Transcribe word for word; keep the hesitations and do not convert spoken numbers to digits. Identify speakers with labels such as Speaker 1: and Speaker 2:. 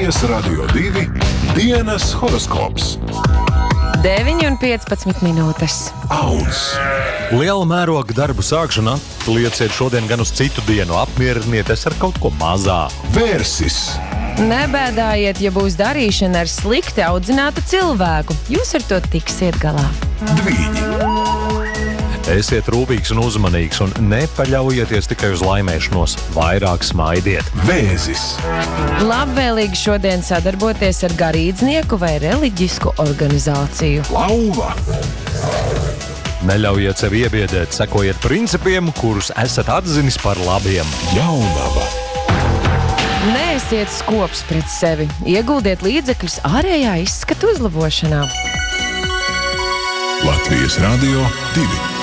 Speaker 1: Latvijas Radio divi dienas horoskops.
Speaker 2: deviņi un piecpadsmit minūtes.
Speaker 1: Auns.
Speaker 3: Liela mēroga darbu sākšana lieciet šodien gan uz citu dienu. Apmierinieties ar kaut ko mazā.
Speaker 1: Vērsis.
Speaker 2: Nebēdājiet, ja būs darīšana ar slikti audzinātu cilvēku. Jūs ar to tiksiet galā.
Speaker 1: Dvīņi.
Speaker 3: Esiet rūpīgs un uzmanīgs un nepaļaujieties tikai uz laimēšanos. Vairāk smaidiet.
Speaker 1: Vēzis.
Speaker 2: Labvēlīgi šodien sadarboties ar garīdznieku vai reliģisku organizāciju.
Speaker 1: Lauva.
Speaker 3: Neļaujiet sev iebiedēt, sekojiet principiem, kurus esat atzinis par labiem.
Speaker 1: Jaunava.
Speaker 2: Neesiet skops pret sevi. Ieguldiet līdzekļus ārējā izskata uzlabošanā.
Speaker 1: Latvijas Radio divi.